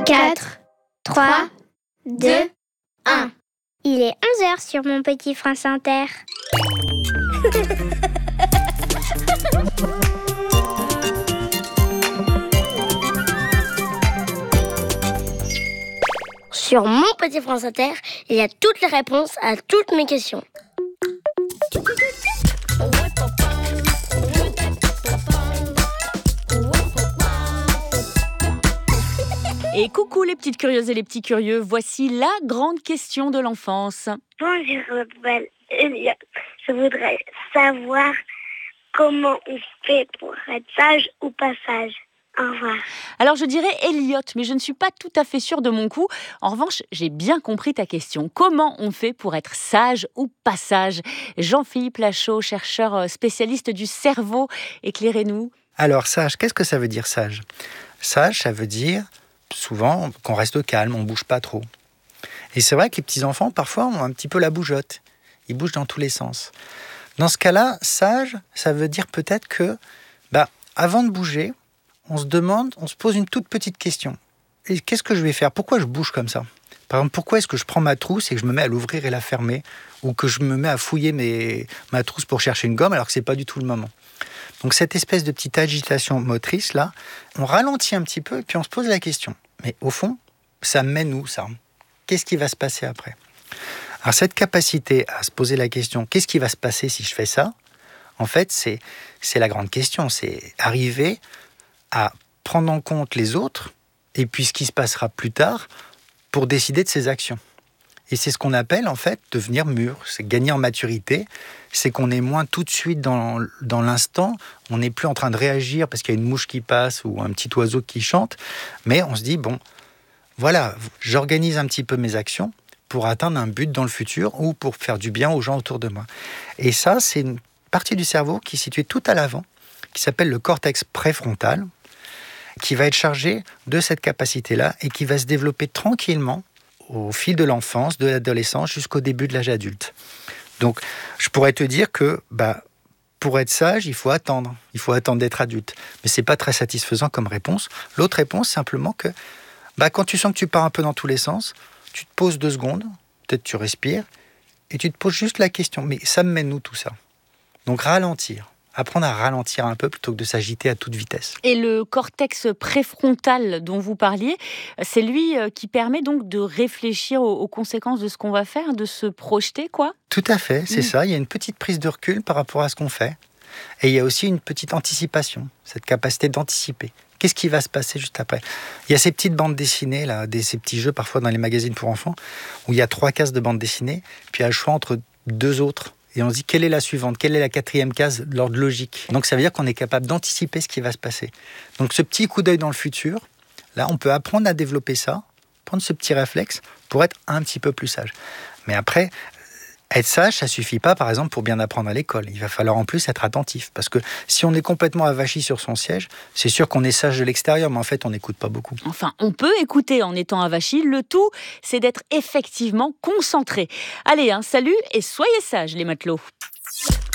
4, 3, 2, 1. Il est 11h sur mon petit France Inter. Sur mon petit France Inter, il y a toutes les réponses à toutes mes questions. Et coucou les petites curieuses et les petits curieux, voici la grande question de l'enfance. Bonjour, je m'appelle Elliot. Je voudrais savoir comment on fait pour être sage ou pas sage. Au revoir. Alors je dirais Elliot, mais je ne suis pas tout à fait sûre de mon coup. En revanche, j'ai bien compris ta question. Comment on fait pour être sage ou pas sage ? Jean-Philippe Lachaud, chercheur spécialiste du cerveau, éclairez-nous. Alors sage, qu'est-ce que ça veut dire sage ? Sage, ça veut dire souvent qu'on reste calme, on ne bouge pas trop. Et c'est vrai que les petits-enfants, parfois, ont un petit peu la bougeotte. Ils bougent dans tous les sens. Dans ce cas-là, sage, ça veut dire peut-être que, avant de bouger, on se pose une toute petite question. Et qu'est-ce que je vais faire ? Pourquoi je bouge comme ça ? Par exemple, pourquoi est-ce que je prends ma trousse et que je me mets à l'ouvrir et la fermer ? Ou que je me mets à fouiller ma trousse pour chercher une gomme alors que ce n'est pas du tout le moment ? Donc cette espèce de petite agitation motrice là, on ralentit un petit peu et puis on se pose la question. Mais au fond, ça mène où ça ? Qu'est-ce qui va se passer après ? Alors cette capacité à se poser la question, qu'est-ce qui va se passer si je fais ça ? En fait, c'est la grande question, c'est arriver à prendre en compte les autres et puis ce qui se passera plus tard pour décider de ses actions. Et c'est ce qu'on appelle en fait devenir mûr, c'est gagner en maturité, c'est qu'on est moins tout de suite dans l'instant, on n'est plus en train de réagir parce qu'il y a une mouche qui passe ou un petit oiseau qui chante, mais on se dit bon, voilà, j'organise un petit peu mes actions pour atteindre un but dans le futur ou pour faire du bien aux gens autour de moi. Et ça, c'est une partie du cerveau qui est située tout à l'avant, qui s'appelle le cortex préfrontal, qui va être chargé de cette capacité-là et qui va se développer tranquillement au fil de l'enfance, de l'adolescence, jusqu'au début de l'âge adulte. Donc, je pourrais te dire que pour être sage, il faut attendre d'être adulte. Mais c'est pas très satisfaisant comme réponse. L'autre réponse, simplement que quand tu sens que tu pars un peu dans tous les sens, tu te poses 2 secondes, peut-être tu respires, et tu te poses juste la question, mais ça me mène où tout ça ? Donc ralentir. Apprendre à ralentir un peu plutôt que de s'agiter à toute vitesse. Et le cortex préfrontal dont vous parliez, c'est lui qui permet donc de réfléchir aux conséquences de ce qu'on va faire, de se projeter, quoi ? Tout à fait, c'est ça. Il y a une petite prise de recul par rapport à ce qu'on fait. Et il y a aussi une petite anticipation, cette capacité d'anticiper. Qu'est-ce qui va se passer juste après ? Il y a ces petites bandes dessinées, là, ces petits jeux parfois dans les magazines pour enfants, où il y a 3 cases de bande dessinée, puis il y a le choix entre 2 autres. Et on se dit, quelle est la suivante ? Quelle est la 4e case de l'ordre logique ? Donc ça veut dire qu'on est capable d'anticiper ce qui va se passer. Donc ce petit coup d'œil dans le futur, là, on peut apprendre à développer ça, prendre ce petit réflexe pour être un petit peu plus sage. Mais après, être sage, ça suffit pas, par exemple, pour bien apprendre à l'école. Il va falloir en plus être attentif. Parce que si on est complètement avachi sur son siège, c'est sûr qu'on est sage de l'extérieur, mais en fait, on n'écoute pas beaucoup. Enfin, on peut écouter en étant avachi. Le tout, c'est d'être effectivement concentré. Allez, salut et soyez sages, les matelots.